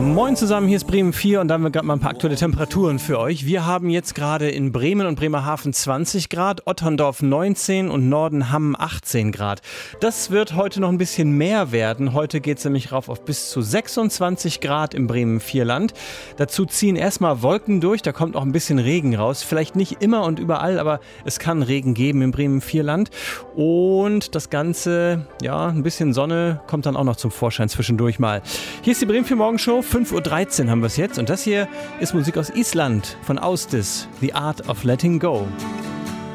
Moin zusammen, hier ist Bremen 4 und da haben wir gerade mal ein paar aktuelle Temperaturen für euch. Wir haben jetzt gerade in Bremen und Bremerhaven 20 Grad, Otterndorf 19 und Nordenham 18 Grad. Das wird heute noch ein bisschen mehr werden. Heute geht es nämlich rauf auf bis zu 26 Grad im Bremen 4 Land. Dazu ziehen erstmal Wolken durch, da kommt auch ein bisschen Regen raus. Vielleicht nicht immer und überall, aber es kann Regen geben im Bremen 4 Land. Und das Ganze, ja, ein bisschen Sonne kommt dann auch noch zum Vorschein zwischendurch mal. Hier ist die Bremen 4 Morgenshow. 5:13 Uhr haben wir es jetzt und das hier ist Musik aus Island von Austis, The Art of Letting Go.